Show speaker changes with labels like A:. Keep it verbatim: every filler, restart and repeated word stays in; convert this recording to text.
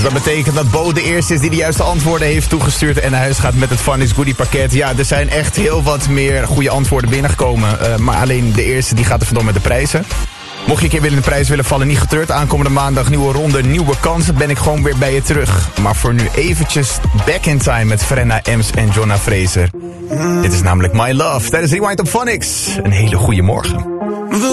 A: Dus dat betekent dat Bo de eerste is die de juiste antwoorden heeft toegestuurd en naar huis gaat met het Funnies Goodie pakket. Ja, er zijn echt heel wat meer goede antwoorden binnengekomen. Uh, maar alleen de eerste die gaat er vandoor met de prijzen. Mocht je een keer willen in de prijs willen vallen, niet getreurd. Aankomende maandag nieuwe ronde, nieuwe kansen. Ben ik gewoon weer bij je terug. Maar voor nu eventjes Back in Time met Frenna Ems en Jonna Fraser. Dit is namelijk My Love. Tijdens Rewind op Phonics. Een hele goede morgen.